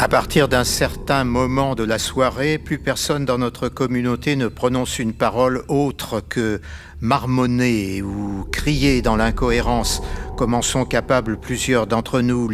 À partir d'un certain moment de la soirée, plus personne dans notre communauté ne prononce une parole autre que marmonner ou crier dans l'incohérence, comme en sont capables plusieurs d'entre nous,